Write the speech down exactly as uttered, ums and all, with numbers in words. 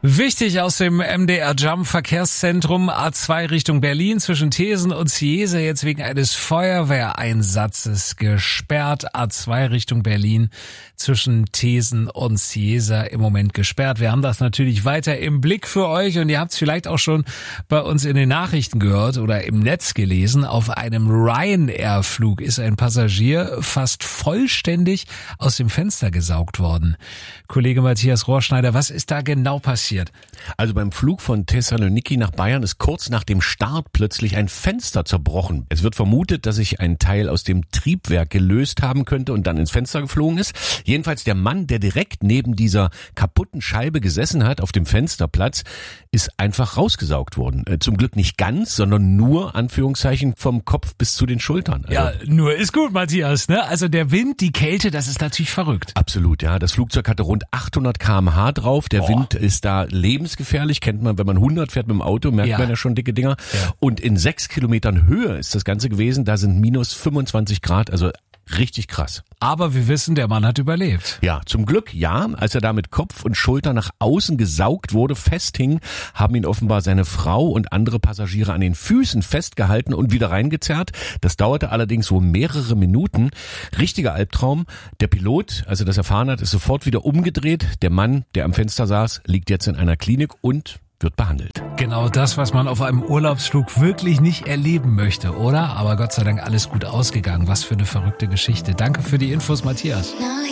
Wichtig aus dem M D R Jump Verkehrszentrum A zwei Richtung Berlin zwischen Thesen und Cieza jetzt wegen eines Feuerwehreinsatzes gesperrt. A zwei Richtung Berlin zwischen Thesen und Cieza im Moment gesperrt. Wir haben das natürlich weiter im Blick für euch und ihr habt es vielleicht auch schon bei uns in den Nachrichten gehört oder im Netz gelesen. Auf einem Ryanair-Flug ist ein Passagier fast vollständig aus dem Fenster gesaugt worden. Kollege Matthias Rohrschneider, was ist da genau passiert? Also beim Flug von Thessaloniki nach Bayern ist kurz nach dem Start plötzlich ein Fenster zerbrochen. Es wird vermutet, dass sich ein Teil aus dem Triebwerk gelöst haben könnte und dann ins Fenster geflogen ist. Jedenfalls der Mann, der direkt neben dieser kaputten Scheibe gesessen hat, auf dem Fensterplatz, ist einfach rausgesaugt worden. Zum Glück nicht ganz, sondern nur, Anführungszeichen, vom Kopf bis zu den Schultern. Also ja, nur ist gut, Matthias, ne? Also der Wind, die Kälte, das ist natürlich verrückt. Absolut, ja. Das Flugzeug hatte rund achthundert Kilometer pro Stunde drauf. Der oh. Wind ist da lebensgefährlich. Kennt man, wenn man hundert fährt mit dem Auto, merkt ja. man ja schon dicke Dinger. Ja. Und in sechs Kilometern Höhe ist das Ganze gewesen. Da sind minus fünfundzwanzig Grad, also richtig krass. Aber wir wissen, der Mann hat überlebt. Ja, zum Glück ja. Als er da mit Kopf und Schulter nach außen gesaugt wurde, festhing, haben ihn offenbar seine Frau und andere Passagiere an den Füßen festgehalten und wieder reingezerrt. Das dauerte allerdings wohl mehrere Minuten. Richtiger Albtraum. Der Pilot, als er das erfahren hat, ist sofort wieder umgedreht. Der Mann, der am Fenster saß, liegt jetzt in einer Klinik und wird behandelt. Genau das, was man auf einem Urlaubsflug wirklich nicht erleben möchte, oder? Aber Gott sei Dank alles gut ausgegangen. Was für eine verrückte Geschichte. Danke für die Infos, Matthias.